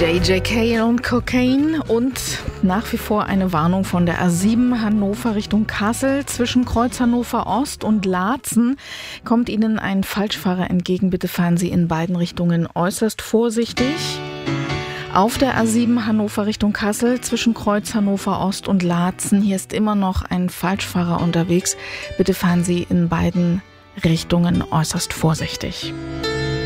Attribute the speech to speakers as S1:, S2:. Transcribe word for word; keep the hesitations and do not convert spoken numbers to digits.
S1: J J K und Cocaine und nach wie vor eine Warnung von der A sieben Hannover Richtung Kassel. Zwischen Kreuz Hannover Ost und Laatzen kommt Ihnen ein Falschfahrer entgegen. Bitte fahren Sie in beiden Richtungen äußerst vorsichtig. Auf der A sieben Hannover Richtung Kassel zwischen Kreuz Hannover Ost und Laatzen. Hier ist immer noch ein Falschfahrer unterwegs. Bitte fahren Sie in beiden Richtungen äußerst vorsichtig.